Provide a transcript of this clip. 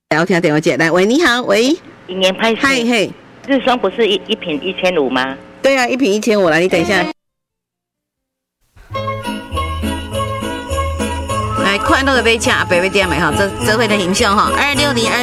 聊天电话接来，喂，你好，喂， 一年拍摄， 嗨嘿， 日霜不是一瓶1500吗？ 对啊，一瓶1500来，你等一下。来，快乐的买车，白买点买哈，这回的形象哈，260。